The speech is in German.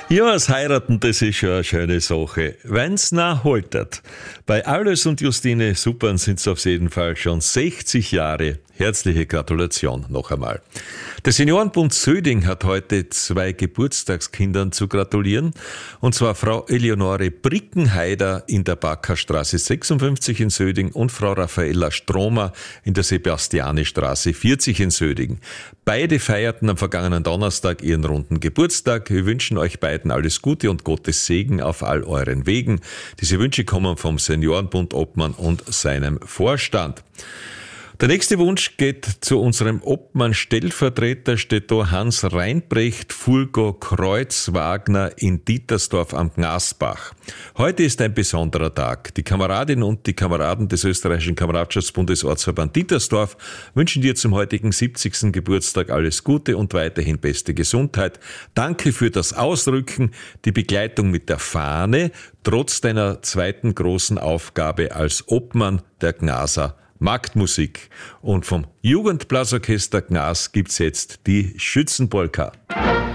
Ja, das Heiraten, das ist schon eine schöne Sache. Wenn's nachhaltet. Bei Alois und Justine Suppern sind's auf jeden Fall schon 60 Jahre. Herzliche Gratulation noch einmal. Der Seniorenbund Söding hat heute 2 Geburtstagskindern zu gratulieren. Und zwar Frau Eleonore Brickenheider in der Backerstraße 56 in Söding und Frau Raffaella Stromer in der Sebastianistraße 40 in Söding. Beide feierten am vergangenen Donnerstag ihren runden Geburtstag. Wir wünschen euch beiden alles Gute und Gottes Segen auf all euren Wegen. Diese Wünsche kommen vom Seniorenbund Obmann und seinem Vorstand. Der nächste Wunsch geht zu unserem Obmann-Stellvertreter, steht da Hans Reinbrecht, Fulgo Kreuzwagner in Dietersdorf am Gnasbach. Heute ist ein besonderer Tag. Die Kameradinnen und die Kameraden des österreichischen Kameradschaftsbundes Ortsverband Dietersdorf wünschen dir zum heutigen 70. Geburtstag alles Gute und weiterhin beste Gesundheit. Danke für das Ausrücken, die Begleitung mit der Fahne, trotz deiner zweiten großen Aufgabe als Obmann der Gnaser Marktmusik. Und vom Jugendblasorchester Gnas gibt's jetzt die Schützenpolka.